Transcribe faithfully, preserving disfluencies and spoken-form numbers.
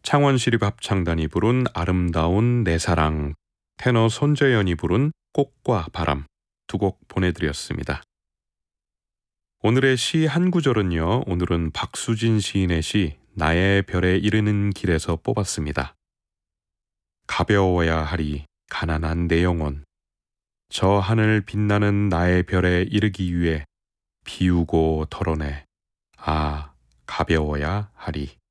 창원시립합창단이 부른 아름다운 내 사랑, 테너 손재연이 부른 꽃과 바람 두 곡 보내드렸습니다. 오늘의 시 한 구절은요. 오늘은 박수진 시인의 시 나의 별에 이르는 길에서 뽑았습니다. 가벼워야 하리 가난한 내 영혼, 저 하늘 빛나는 나의 별에 이르기 위해 비우고 덜어내 아 가벼워야 하리.